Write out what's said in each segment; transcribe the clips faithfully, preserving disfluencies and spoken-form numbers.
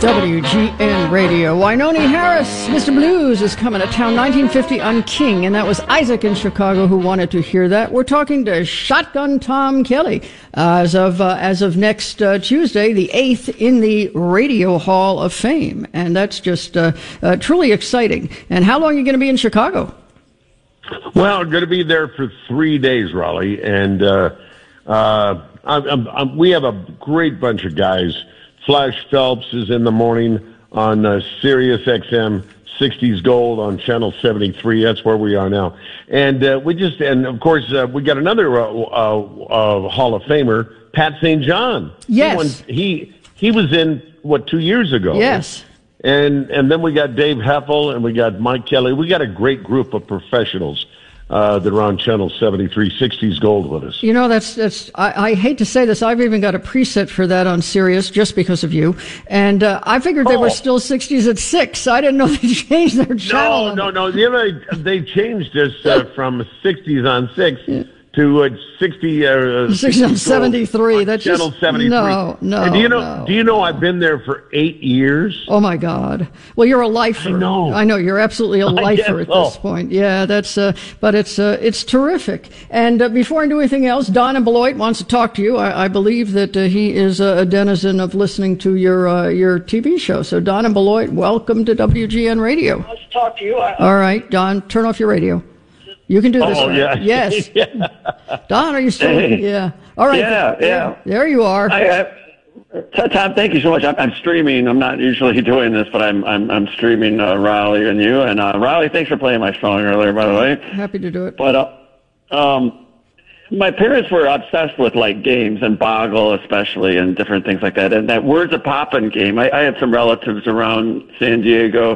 W G N Radio. Wynonie Harris, Mister Blues, is coming to town. nineteen fifty on King, and that was Isaac in Chicago who wanted to hear that. We're talking to Shotgun Tom Kelly uh, as of uh, as of next uh, Tuesday, the eighth, in the Radio Hall of Fame, and that's just uh, uh, truly exciting. And how long are you going to be in Chicago? Well, I'm going to be there for three days, Raleigh, and uh, uh, I'm, I'm, I'm, we have a great bunch of guys. Flash Phelps is in the morning on uh, Sirius X M sixties Gold on Channel seventy-three. That's where we are now. And uh, we just, and of course, uh, we got another uh, uh, uh, Hall of Famer, Pat Saint John. Yes. He, won, he he was in, what, two years ago? Yes. And and then we got Dave Heffel and we got Mike Kelly. We got a great group of professionals Uh, that are on Channel seventy-three, sixties Gold with us. You know, that's, that's, I, I hate to say this, I've even got a preset for that on Sirius just because of you. And, uh, I figured they oh. were still sixties at six. I didn't know they changed their channel. No, no, no. You know, they changed this, uh, from sixties on six yeah. to, uh, sixty, uh, sixty on seventy-three. On that's Channel just, seventy-three. No, no. And do you know, no, do you know no. I've been there for eight years? Oh my God. Well, you're a lifer. I know. I know. You're absolutely a lifer at so. this point. Yeah, that's, uh, but it's, uh, it's terrific. And, uh, before I do anything else, Don in Beloit wants to talk to you. I, I believe that, uh, he is a denizen of listening to your, uh, your T V show. So Don in Beloit, welcome to W G N Radio. Let's talk to you. I, All right, Don, turn off your radio. You can do this. Oh, one. yeah. Yes. yeah. Don, are you still? Hey. Yeah. All right. Yeah, there, yeah. There you are. I, I, Tom, thank you so much. I'm, I'm streaming. I'm not usually doing this, but I'm I'm, I'm streaming uh, Raleigh and you. And uh, Raleigh, thanks for playing my song earlier, by the way. Happy to do it. But uh, um, my parents were obsessed with like games and Boggle, especially, and different things like that. And that Words of Poppin' game. I, I had some relatives around San Diego.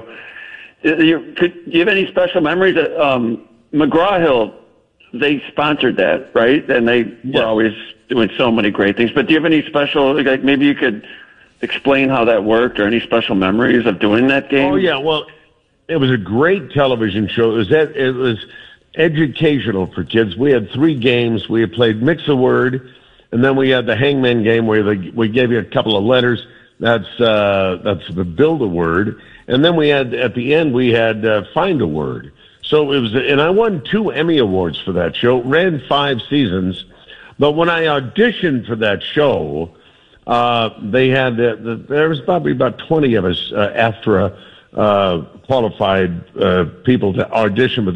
You, could, do you have any special memories? Of, um, McGraw-Hill, they sponsored that, right? And they yeah. were always doing so many great things. But do you have any special, like maybe you could explain how that worked or any special memories of doing that game? Oh, yeah. Well, it was a great television show. It was, it was educational for kids. We had three games. We had played Mix a Word, and then we had the Hangman game where they, we gave you a couple of letters. That's, uh, that's the Build a Word. And then we had, at the end, we had uh, Find a Word. So it was, and I won two Emmy Awards for that show, ran five seasons. But when I auditioned for that show, uh, they had, uh, the, there was probably about twenty of us, uh, AFTRA, uh, qualified, uh, people to audition with